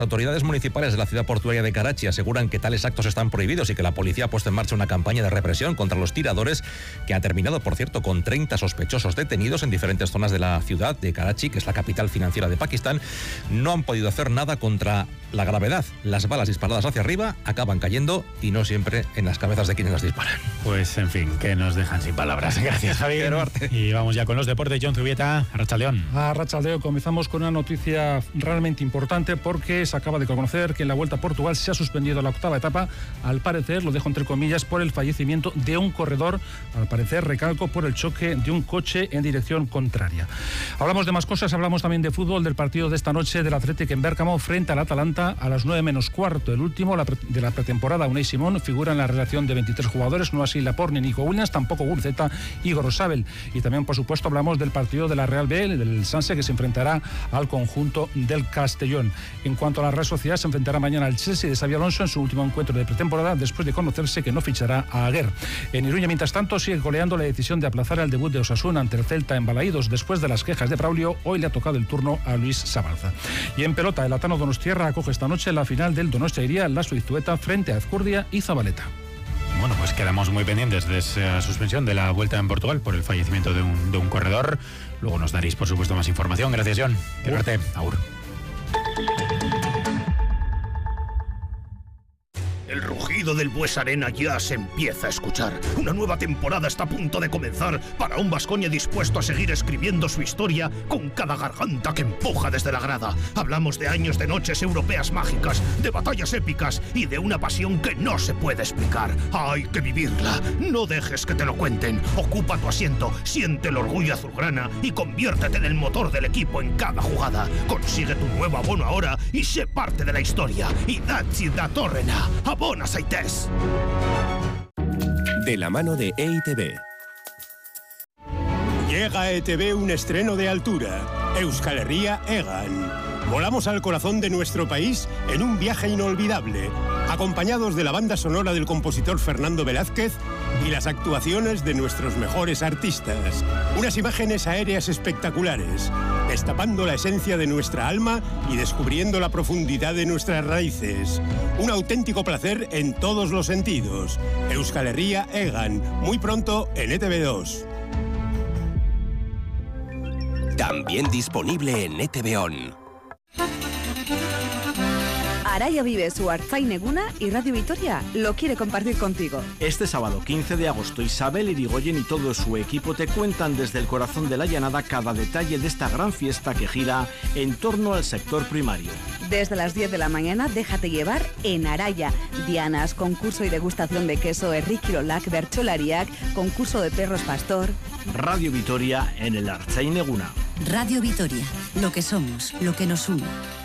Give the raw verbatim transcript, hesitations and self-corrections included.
Autoridades municipales de la ciudad portuaria de Karachi aseguran que tales actos están prohibidos y que la policía ha puesto en marcha una campaña de represión contra los tiradores que ha terminado, por cierto, con treinta sospechosos detenidos en diferentes zonas de la ciudad de Karachi, que es la capital financiera de Pakistán. No han podido hacer nada contra la gravedad. Las balas disparadas hacia arriba acaban cayendo y no siempre en las cabezas de quienes las disparan. Pues en fin, que nos dejan sin palabras. Gracias, Javier. Y vamos ya con los deportes. John Zubieta, Arratsaldeon. Arratsaldeon, comenzamos con una noticia realmente importante porque se acaba de conocer que en la Vuelta a Portugal se ha suspendido la octava etapa, al parecer, lo dejo entre comillas, por el fallecimiento de un corredor, al parecer, recalco, por el choque de un coche en dirección contraria. Hablamos de más cosas, hablamos también de fútbol, del partido de esta noche del Athletic en Bérgamo frente al Atalanta a las nueve menos cuarto. El último de la pretemporada, Unai Simón, figura en la relación de veintitrés jugadores, no así Laporte ni Nico Williams, tampoco Gurzeta y Gorosabel. Y también, por supuesto, hablamos del partido de la Real B, del Sanse, que se enfrentará al conjunto del Castellón. En cuanto a la Real Sociedad, se enfrentará mañana al Chelsea de Xabi Alonso en su último encuentro de pretemporada, después de conocerse que no fichará a Aguer. En Iruña, mientras tanto, sigue coleando la decisión de aplazar el debut de Osasuna ante el Celta en Balaídos. Después de las quejas de Braulio, hoy le ha tocado el turno a Luis Sabalza. Y en pelota, el Atano Donostiarra acoge esta noche la final del Donostia Iría Laso Iztueta frente a Azcurdia y Zabaleta. Bueno, pues quedamos muy pendientes de esa suspensión de la Vuelta en Portugal por el fallecimiento de un, de un corredor. Luego nos daréis, por supuesto, más información. Gracias, John. Que parte. Aur. El rugido del Bues Arena ya se empieza a escuchar. Una nueva temporada está a punto de comenzar para un Baskonia dispuesto a seguir escribiendo su historia con cada garganta que empuja desde la grada. Hablamos de años de noches europeas mágicas, de batallas épicas y de una pasión que no se puede explicar. Hay que vivirla. No dejes que te lo cuenten. Ocupa tu asiento, siente el orgullo azulgrana y conviértete en el motor del equipo en cada jugada. Consigue tu nuevo abono ahora y sé parte de la historia. Idatzi datorrena. Abona zaitez. De la mano de E I T B. Llega a E T B un estreno de altura. Euskal Herria Egan. Volamos al corazón de nuestro país en un viaje inolvidable, acompañados de la banda sonora del compositor Fernando Velázquez y las actuaciones de nuestros mejores artistas. Unas imágenes aéreas espectaculares, destapando la esencia de nuestra alma y descubriendo la profundidad de nuestras raíces. Un auténtico placer en todos los sentidos. Euskal Herria Egan, muy pronto en E T B dos. También disponible en E T V On. Araya vive su Artzain Eguna y Radio Vitoria lo quiere compartir contigo. Este sábado quince de agosto, Isabel Irigoyen y todo su equipo te cuentan desde el corazón de la llanada cada detalle de esta gran fiesta que gira en torno al sector primario. Desde las diez de la mañana, déjate llevar en Araya. Dianas, concurso y degustación de queso Errikirolak Bertsolariak, concurso de perros pastor. Radio Vitoria en el Artzain Eguna. Radio Vitoria, lo que somos, lo que nos une.